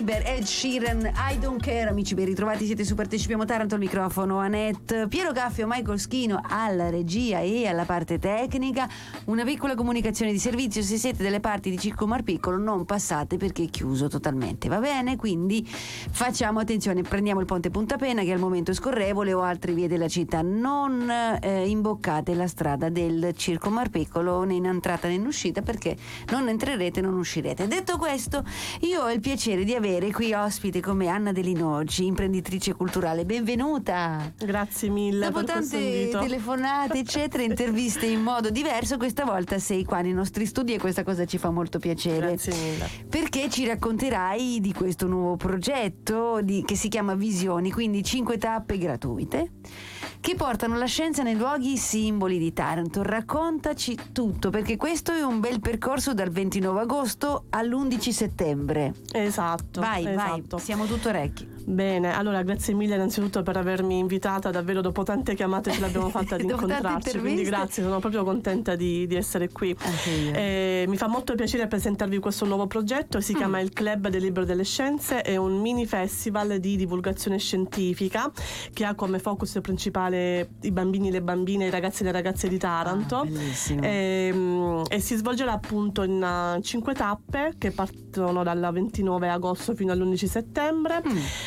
Bieber, Ed Sheeran, I Don't Care. Amici ben ritrovati, siete su Partecipiamo Taranto, al microfono Annette, Piero Gaffio, Michael Schino alla regia e alla parte tecnica. Una piccola comunicazione di servizio: se siete delle parti di Circo Mar Piccolo non passate perché è chiuso totalmente, va bene? Quindi facciamo attenzione, prendiamo il ponte Punta Pena che al momento è scorrevole, o altre vie della città. Non imboccate la strada del Circo Mar Piccolo né in entrata né in uscita, perché non entrerete, non uscirete. Detto questo, io ho il piacere di avere qui ospite con me Anna De Linoci, imprenditrice culturale. Benvenuta. Grazie mille. Dopo per tante telefonate eccetera, interviste in modo diverso, questa volta sei qua nei nostri studi e questa cosa ci fa molto piacere. Grazie mille. Perché ci racconterai di questo nuovo progetto che si chiama Visioni, quindi 5 tappe gratuite che portano la scienza nei luoghi simboli di Taranto. Raccontaci tutto, perché questo è un bel percorso dal 29 agosto all'11 settembre. Esatto. Vai, esatto. siamo tutto orecchi. Bene, allora grazie mille innanzitutto per avermi invitata, davvero dopo tante chiamate ce l'abbiamo fatta ad incontrarci, quindi grazie, sono proprio contenta di essere qui. Mi fa molto piacere presentarvi questo nuovo progetto, si chiama il Club del Libro delle Scienze, è un mini festival di divulgazione scientifica che ha come focus principale i bambini, le bambine, i ragazzi e le ragazze di Taranto. Bellissimo. E si svolgerà appunto in 5 tappe che partono dal 29 agosto fino all'11 settembre.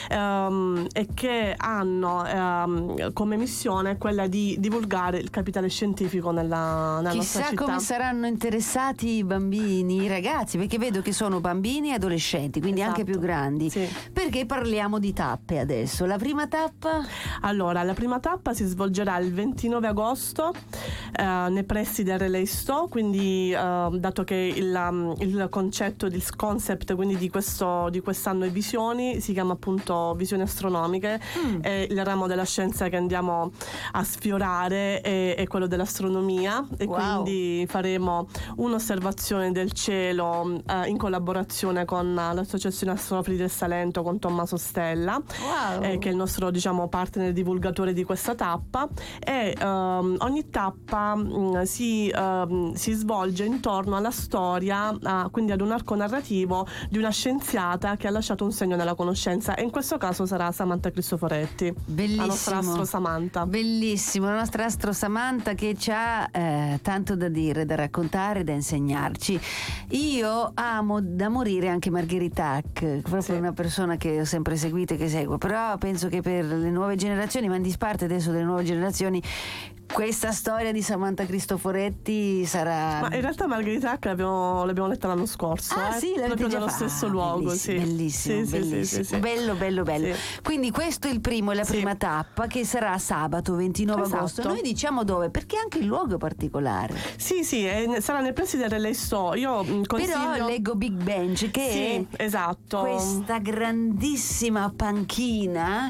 E che hanno come missione quella di divulgare il capitale scientifico nella nostra città. Chissà come saranno interessati i bambini, i ragazzi, perché vedo che sono bambini e adolescenti, quindi esatto, anche più grandi. Sì. Perché parliamo di tappe adesso. La prima tappa? Allora, la prima tappa si svolgerà il 29 agosto nei pressi del Relay Sto, quindi dato che il concetto, il concept quindi di quest'anno è Visioni, si chiama appunto Visioni astronomiche, e il ramo della scienza che andiamo a sfiorare è quello dell'astronomia, e quindi faremo un'osservazione del cielo in collaborazione con l'Associazione Astronofili del Salento, con Tommaso Stella, che è il nostro partner divulgatore di questa tappa, e ogni tappa si svolge intorno alla storia, quindi ad un arco narrativo di una scienziata che ha lasciato un segno nella conoscenza, e in questo caso sarà Samantha Cristoforetti. Bellissimo. La nostra astro Samantha. Bellissimo, la nostra astro Samantha che ha tanto da dire, da raccontare, da insegnarci. Io amo da morire anche Margherita Hack, proprio una persona che ho sempre seguito e che seguo, però penso che per le nuove generazioni, ma in disparte adesso delle nuove generazioni, questa storia di Samantha Cristoforetti sarà... Ma in realtà Margherita Hack l'abbiamo letta l'anno scorso. Sì, proprio nello stesso luogo. Bellissimo, bellissimo. Sì. Bello. Sì. Quindi questo è il primo e la prima tappa, che sarà sabato 29 agosto. Noi diciamo dove, perché anche il luogo è particolare. Sì, sarà nei pressi del Relay Sto. Io consiglio... Però leggo Big Bench, che è esatto, questa grandissima panchina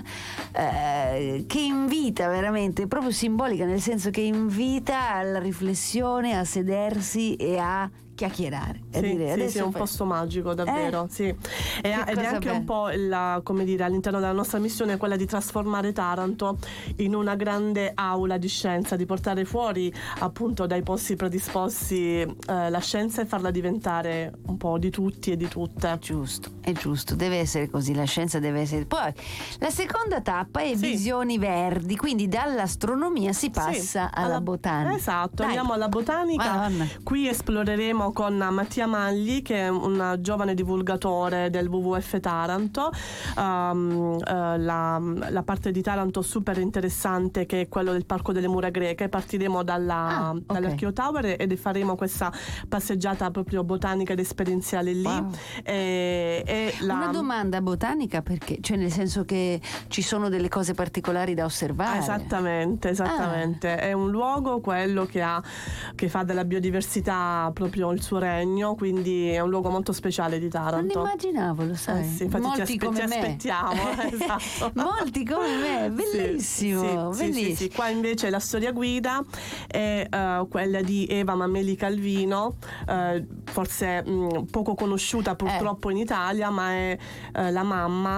che invita veramente, proprio simbolica, nel senso che invita alla riflessione, a sedersi e a chiacchierare. Sì, è un posto magico, davvero. Sì. Ed è anche un po' all'interno della nostra missione quella di trasformare Taranto in una grande aula di scienza, di portare fuori appunto dai posti predisposti la scienza e farla diventare un po' di tutti e di tutte. È giusto, deve essere così, la scienza deve essere. Poi la seconda tappa è Visioni Verdi, quindi dall'astronomia si passa alla botanica. Esatto, andiamo alla botanica. Madonna. Qui esploreremo con Mattia Magli, che è un giovane divulgatore del WWF Taranto, la parte di Taranto super interessante, che è quello del Parco delle Mura Greche. Partiremo dall'Archeo Tower e faremo questa passeggiata proprio botanica ed esperienziale lì. Una domanda: botanica perché? Cioè, nel senso che ci sono delle cose particolari da osservare? Esattamente. È un luogo quello che fa della biodiversità proprio il suo regno, quindi è un luogo molto speciale di Taranto. Non immaginavo, lo sai. Sì, infatti molti ci aspettiamo. Esatto. Molti come me, bellissimo. Sì. Qua invece la storia guida è quella di Eva Mameli Calvino, forse poco conosciuta purtroppo in Italia, ma è la mamma